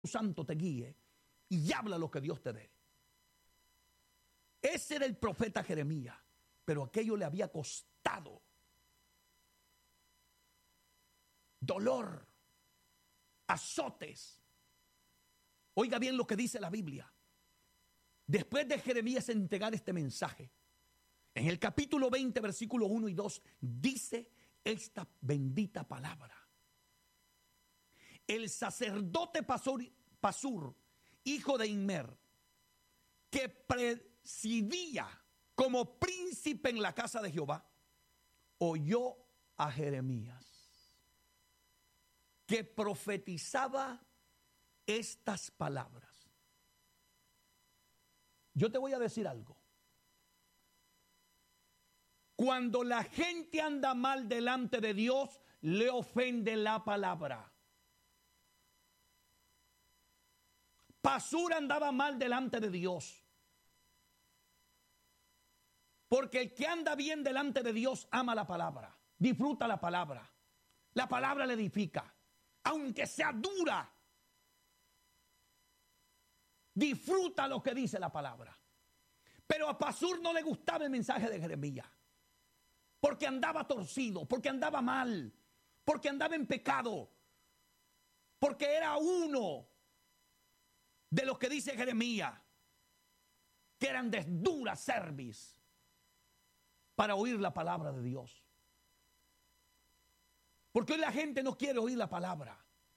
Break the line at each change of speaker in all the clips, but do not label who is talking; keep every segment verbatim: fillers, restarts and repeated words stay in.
Santo te guíe y habla lo que Dios te dé. Ese era el profeta Jeremías, pero aquello le había costado dolor, azotes. Oiga bien lo que dice la Biblia. Después de Jeremías entregar este mensaje, en el capítulo veinte, versículos uno y dos, dice esta bendita palabra. El sacerdote Pasur, Pasur, hijo de Immer, que presidía como príncipe en la casa de Jehová, oyó a Jeremías, que profetizaba estas palabras. Yo te voy a decir algo. Cuando la gente anda mal delante de Dios, le ofende la palabra. Pasur andaba mal delante de Dios. Porque el que anda bien delante de Dios ama la palabra, disfruta la palabra. La palabra le edifica, aunque sea dura. Disfruta lo que dice la palabra. Pero a Pasur no le gustaba el mensaje de Jeremías, porque andaba torcido, porque andaba mal, porque andaba en pecado, porque era uno de los que dice Jeremías, que eran de dura cerviz para oír la palabra de Dios. Porque hoy la gente no quiere oír la palabra.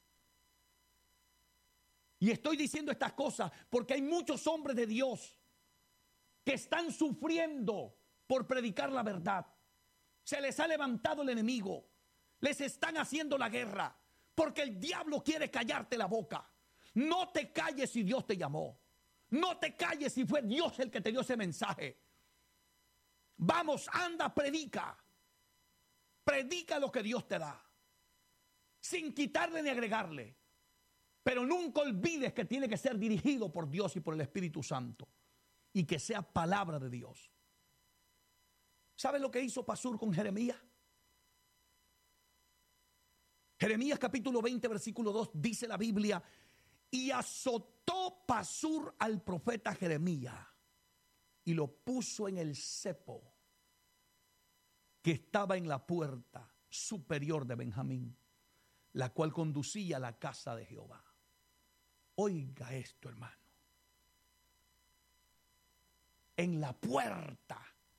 Y estoy diciendo estas cosas porque hay muchos hombres de Dios que están sufriendo por predicar la verdad. Se les ha levantado el enemigo, les están haciendo la guerra, porque el diablo quiere callarte la boca. No te calles si Dios te llamó. No te calles si fue Dios el que te dio ese mensaje. Vamos, anda, predica. Predica lo que Dios te da, sin quitarle ni agregarle. Pero nunca olvides que tiene que ser dirigido por Dios y por el Espíritu Santo, y que sea palabra de Dios. ¿Sabes lo que hizo Pasur con Jeremías? Jeremías capítulo veinte, versículo dos, dice la Biblia: y azotó Pasur al profeta Jeremías y lo puso en el cepo que estaba en la puerta superior de Benjamín, la cual conducía a la casa de Jehová. Oiga esto, hermano. En la puerta,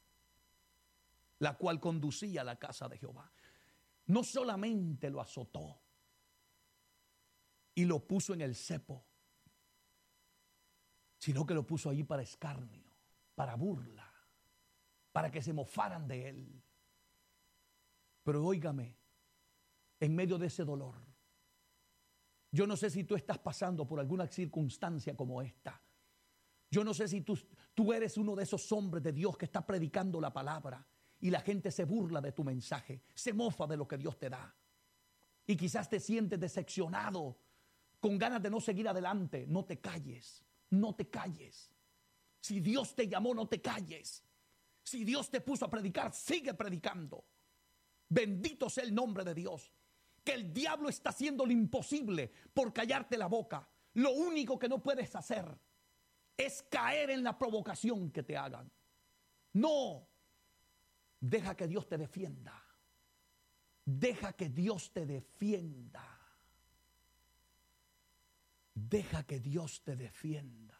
la cual conducía a la casa de Jehová. No solamente lo azotó y lo puso en el cepo, sino que lo puso allí para escarnio, para burla, para que se mofaran de él. Pero óigame, en medio de ese dolor, yo no sé si tú estás pasando por alguna circunstancia como esta. Yo no sé si tú, tú eres uno de esos hombres de Dios que está predicando la palabra y la gente se burla de tu mensaje, se mofa de lo que Dios te da. Y quizás te sientes decepcionado, con ganas de no seguir adelante. No te calles, no te calles. Si Dios te llamó, no te calles. Si Dios te puso a predicar, sigue predicando. Bendito sea el nombre de Dios. Que el diablo está haciendo lo imposible por callarte la boca. Lo único que no puedes hacer es caer en la provocación que te hagan. No, deja que Dios te defienda. Deja que Dios te defienda. Deja que Dios te defienda.